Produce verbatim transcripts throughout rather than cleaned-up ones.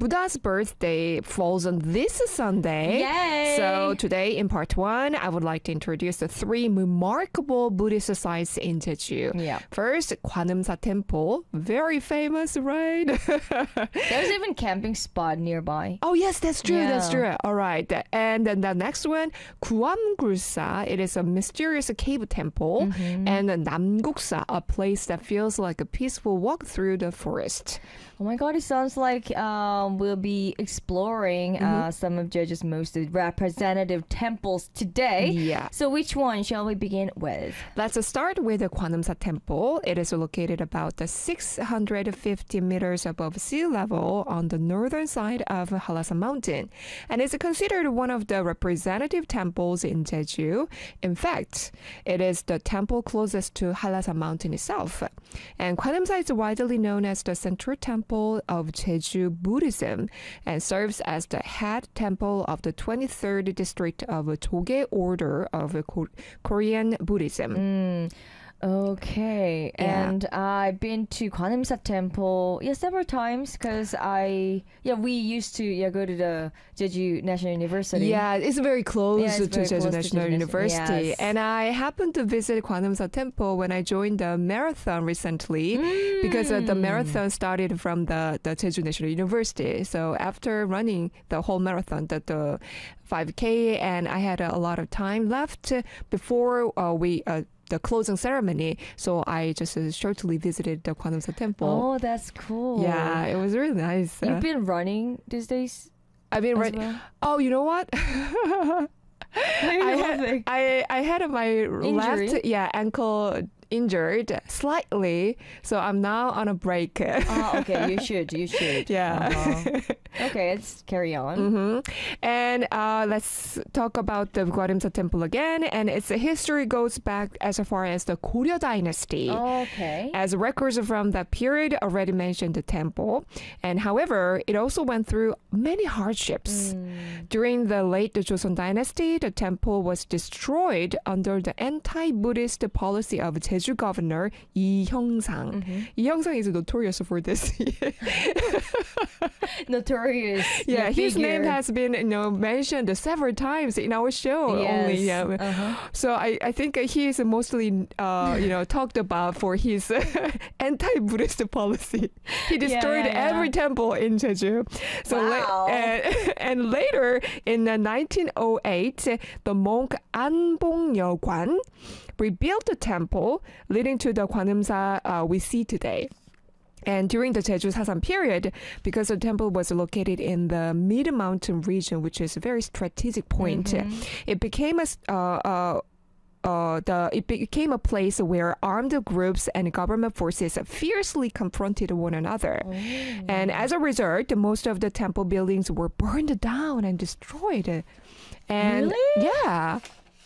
Buddha's birthday falls on this Sunday. Yay! So today in part one, I would like to introduce the three remarkable Buddhist sites in Jeju. Yeah. First, Gwanumsa Temple. Very famous, right? There's even camping spot nearby. Oh, yes, that's true. Yeah. That's true. All right. And then the next one, Guamgulsa. It is a mysterious cave temple. Mm-hmm. And Namguksa, a place that feels like a peaceful walk through the forest. Oh my god, it sounds like um, we'll be exploring Mm-hmm. uh, some of Jeju's most representative temples today. Yeah. So which one shall we begin with? Let's start with the Gwanumsa Temple. It is located about six hundred fifty meters above sea level on the northern side of Hallasa Mountain, and is considered one of the representative temples in Jeju. In fact, it is the temple closest to Hallasa Mountain itself. And Gwanumsa is widely known as the central temple of Jeju Buddhism and serves as the head temple of the twenty-third district of Jogae Order of Ko- Korean Buddhism. Mm, okay. Yeah. And I've been to Gwanumsa Temple yeah several times because I yeah we used to yeah go to the Jeju National University. Yeah, it's very close Yeah, it's to very Jeju close to National Jeju University. National- yes. And I happened to visit Gwanumsa Temple when I joined the marathon recently because uh, the Mm. marathon started from the, the Jeju National University. So after running the whole marathon, the, the five K, and I had a, a lot of time left before uh, we... Uh, the closing ceremony, so I just uh, shortly visited the Gwanumsa Temple. Oh, that's cool. Yeah, it was really nice. Uh, You've been running these days I've been as right. well? Oh, you know what? I had, laughing? I, I had my left yeah ankle injured slightly, so I'm now on a break. Oh, okay. You should. You should. Yeah. Uh-huh. Okay, let's carry on. hmm And uh, let's talk about the Gwanumsa Temple again. And its history goes back as far as the Goryeo Dynasty. Okay. As records from that period already mentioned the temple. And however, it also went through many hardships. Mm. During the late Joseon Dynasty, the temple was destroyed under the anti-Buddhist policy of Jeju governor Lee Hyung-sang. Mhm. Lee Hyung-sang is notorious for this. Notorious. Yeah, his figure. name has been you know mentioned several times in our show. Yes. Only, yeah. Uh-huh. So I, I think he is mostly uh, you know talked about for his anti-Buddhist policy. He destroyed yeah, yeah. every temple in Jeju. So la- Wow. and, and later in uh, nineteen oh eight, the monk An Bong-yeol-kwan rebuilt the temple, leading to the Gwanumsa uh, we see today. And during the Jeju Sasan period, because the temple was located in the mid-mountain region, which is a very strategic point, Mhm. it became a s- uh, uh, uh, the it became a place where armed groups and government forces fiercely confronted one another. Oh. And as a result, most of the temple buildings were burned down and destroyed. And Really? yeah.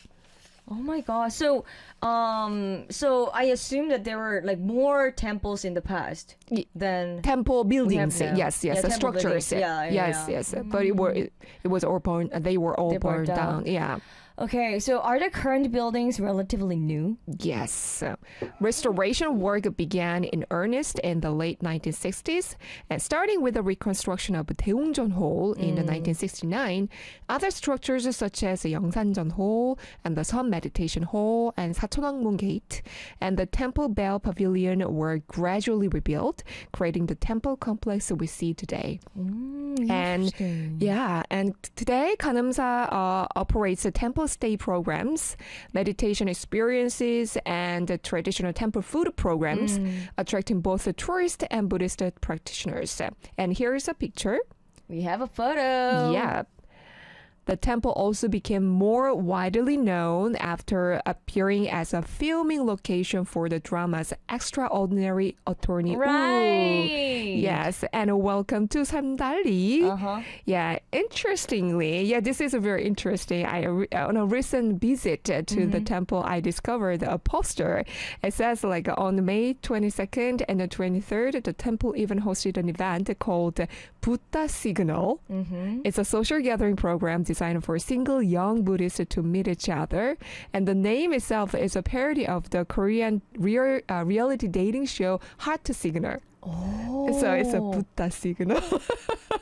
Oh my god. So, um, so I assume that there were like more temples in the past Y- than. Temple buildings, now. yes, yes, Yeah, the temple structures, buildings. Yeah, yeah, yes, yeah. yes, but it were it, it was all burned. They were all They burned burned down. down. Yeah, Okay, so are the current buildings relatively new? yes. Restoration work began in earnest in the late nineteen sixties, and starting with the reconstruction of Daeungjeon Hall in the Mm. nineteen sixty-nine. Other structures such as Yeongsanjeon Hall and the Sun Meditation Hall and Sacheonangmun Gate and the Temple Bell Pavilion were gradually rebuilt, creating the temple complex we see today. Mm, And interesting. Yeah, and today Gwanumsa uh, operates a temple stay programs, meditation experiences, and uh, traditional temple food programs, Mm. attracting both the tourist and Buddhist practitioners. And here is a picture. We have a photo. Yeah. The temple also became more widely known after appearing as a filming location for the drama's Extraordinary Attorney Woo. Right. Yes, and welcome to Samdali. Uh-huh. Yeah, interestingly, yeah, this is very interesting. I re- on a recent visit to the Mhm. temple, I discovered a poster. It says like on May twenty-second and the twenty-third, the temple even hosted an event called Buddha Signal. Mm-hmm. It's a social gathering program designed for single young Buddhists to meet each other, and the name itself is a parody of the Korean real, uh, reality dating show Heart Signal. Oh. So it's a Buddha Signal.